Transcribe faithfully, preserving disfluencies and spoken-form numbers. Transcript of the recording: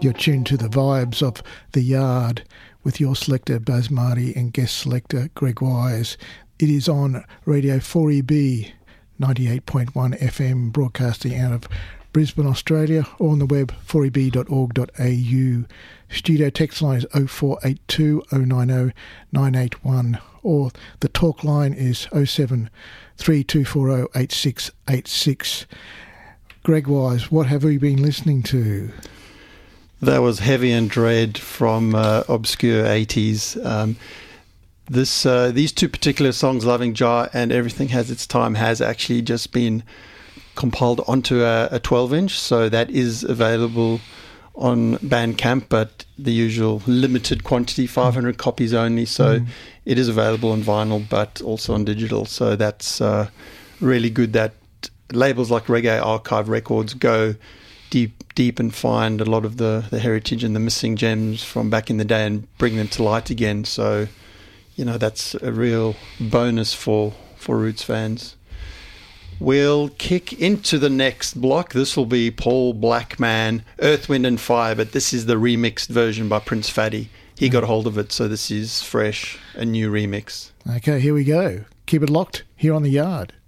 You're tuned to the vibes of The Yard with your selector Baz Marty and guest selector Greg Wise. It is on Radio four E B ninety-eight point one F M, broadcasting out of Brisbane, Australia, or on the web four e b dot org dot a u. Studio text line is oh four eight two oh nine oh nine eight one, or the talk line is oh seven three two four oh eight six eight six. Greg Wise, what have we been listening to? That was Heavy and Dread from uh, Obscure eighties. Um, this uh, these two particular songs, Loving Jar and Everything Has Its Time, has actually just been compiled onto a, a twelve inch, so that is available on Bandcamp, but the usual limited quantity, five hundred copies only, so mm. it is available on vinyl but also on digital, so that's uh, really good that labels like Reggae Archive Records go deep deep and find a lot of the, the heritage and the missing gems from back in the day and bring them to light again. So, you know, that's a real bonus for, for Roots fans. We'll kick into the next block. This will be Paul Blackman, Earth, Wind and Fire, but this is the remixed version by Prince Fatty. He got hold of it, so this is fresh, a new remix. Okay, here we go. Keep it locked here on The Yard.